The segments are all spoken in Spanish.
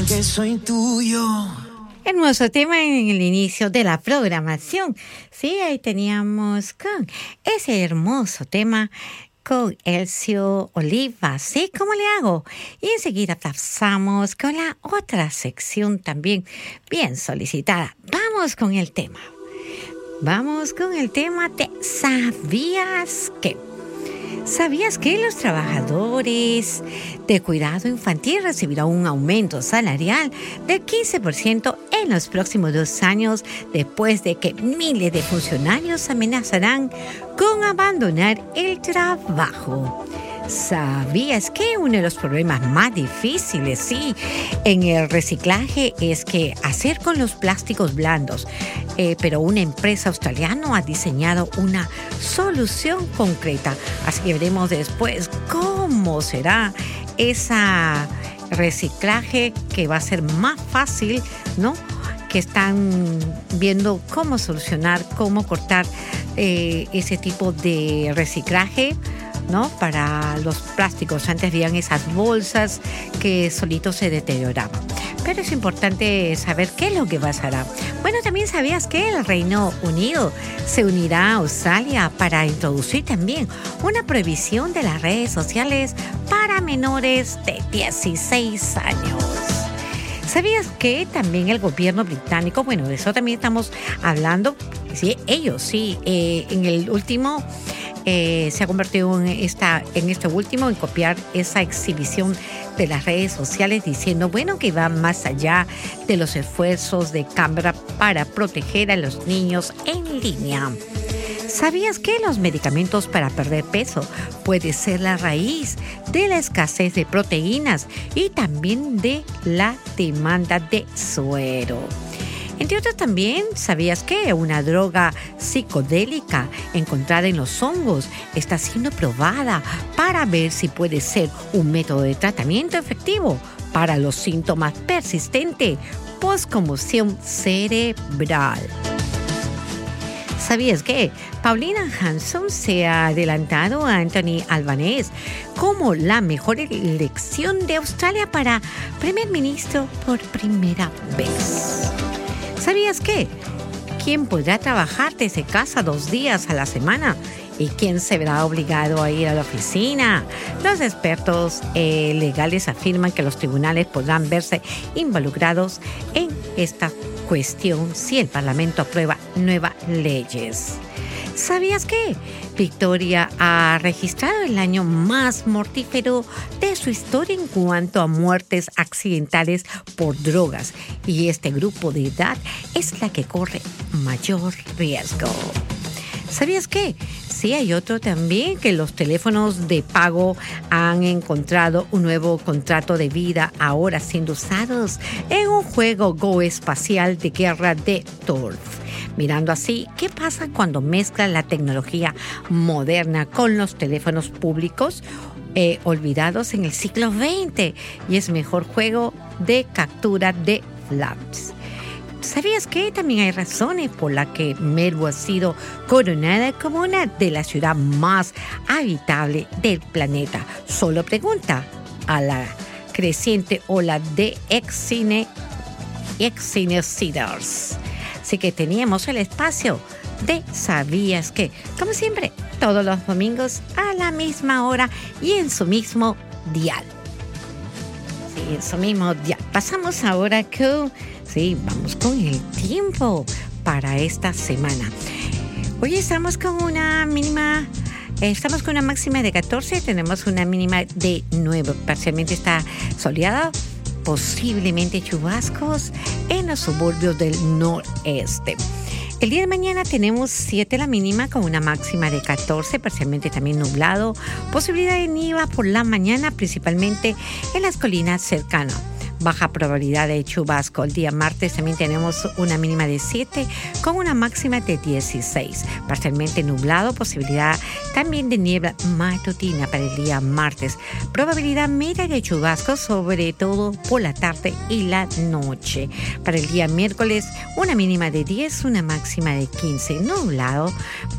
que soy tuyo. Hermoso tema en el inicio de la programación. Sí, ahí teníamos con ese hermoso tema con Elcio Oliva. ¿Sí? ¿Cómo le hago? Y enseguida pasamos con la otra sección también bien solicitada. Vamos con el tema. Vamos con el tema de ¿sabías qué? ¿Sabías que los trabajadores de cuidado infantil recibirán un aumento salarial del 15% en los próximos 2 años después de que miles de funcionarios amenazarán con abandonar el trabajo? ¿Sabías que uno de los problemas más difíciles, sí, en el reciclaje es que hacer con los plásticos blandos? Pero una empresa australiana ha diseñado una solución concreta. Así que veremos después cómo será ese reciclaje que va a ser más fácil, ¿no? Que están viendo cómo solucionar, cómo cortar ese tipo de reciclaje, ¿no? Para los plásticos. Antes habían esas bolsas que solitos se deterioraban. Pero es importante saber qué es lo que pasará. Bueno, también sabías que el Reino Unido se unirá a Australia para introducir también una prohibición de las redes sociales para menores de 16 años. ¿Sabías que también el gobierno británico, bueno, de eso también estamos hablando, sí, ellos sí, en el último se ha convertido en este último en copiar esa exhibición de las redes sociales diciendo, bueno, que va más allá de los esfuerzos de Canberra para proteger a los niños en línea. ¿Sabías que los medicamentos para perder peso puede ser la raíz de la escasez de proteínas y también de la demanda de suero? Entre otros también, ¿sabías que una droga psicodélica encontrada en los hongos está siendo probada para ver si puede ser un método de tratamiento efectivo para los síntomas persistentes post-conmoción cerebral? ¿Sabías que Paulina Hanson se ha adelantado a Anthony Albanese como la mejor elección de Australia para primer ministro por primera vez? ¿Sabías que quién podrá trabajar desde casa 2 días a la semana y quién se verá obligado a ir a la oficina? Los expertos legales afirman que los tribunales podrán verse involucrados en esta cuestión si el Parlamento aprueba nuevas leyes. ¿Sabías que Victoria ha registrado el año más mortífero de su historia en cuanto a muertes accidentales por drogas? Y este grupo de edad es la que corre mayor riesgo. ¿Sabías que? Sí, hay otro también, que los teléfonos de pago han encontrado un nuevo contrato de vida ahora siendo usados en un juego Go espacial de guerra de Turf. Mirando así, ¿qué pasa cuando mezclan la tecnología moderna con los teléfonos públicos olvidados en el siglo XX? Y es mejor juego de captura de flags. ¿Sabías que también hay razones por las que Melbourne ha sido coronada como una de las ciudades más habitables del planeta? Solo pregunta a la creciente ola de excinecidos. Así que teníamos el espacio de ¿sabías que? Como siempre, todos los domingos a la misma hora y en su mismo dial. Sí, en su mismo dial. Pasamos ahora con... Sí, vamos con el tiempo para esta semana. Hoy estamos con una mínima, estamos con una máxima de 14, tenemos una mínima de 9. Parcialmente está soleada, posiblemente chubascos en los suburbios del noreste. El día de mañana tenemos 7 la mínima con una máxima de 14, parcialmente también nublado, posibilidad de nieva por la mañana, principalmente en las colinas cercanas. Baja probabilidad de chubasco. El día martes también tenemos una mínima de 7 con una máxima de 16. Parcialmente nublado, posibilidad también de niebla matutina para el día martes. Probabilidad media de chubasco, sobre todo por la tarde y la noche. Para el día miércoles, una mínima de 10, una máxima de 15. Nublado,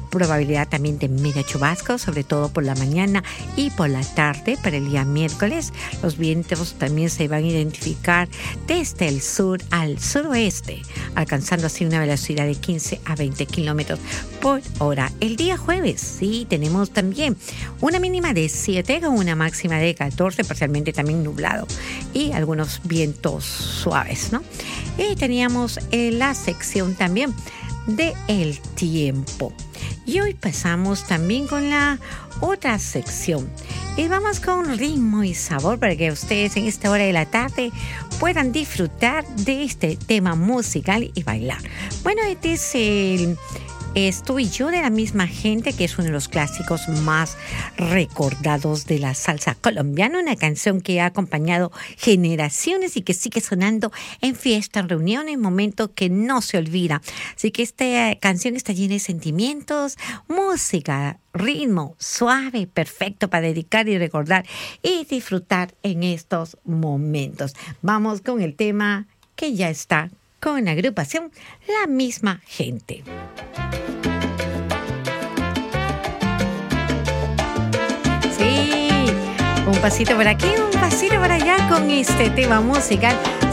probabilidad también de medio chubasco, sobre todo por la mañana y por la tarde para el día miércoles. Los vientos también se van a identificar desde el sur al suroeste, alcanzando así una velocidad de 15 a 20 kilómetros por hora. El día jueves, sí, tenemos también una mínima de 7 con una máxima de 14, parcialmente también nublado y algunos vientos suaves, ¿no? Y teníamos la sección también de el tiempo. Y hoy pasamos también con la otra sección. Y vamos con ritmo y sabor para que ustedes en esta hora de la tarde puedan disfrutar de este tema musical y bailar. Bueno, este es Esto y yo, de la misma gente, que es uno de los clásicos más recordados de la salsa colombiana, una canción que ha acompañado generaciones y que sigue sonando en fiestas, en reuniones, en momentos que no se olvida. Así que esta canción está llena de sentimientos, música, ritmo suave, perfecto para dedicar y recordar y disfrutar en estos momentos. Vamos con el tema que ya está con la agrupación La Misma Gente. Sí, un pasito por aquí, un pasito por allá con este tema musical.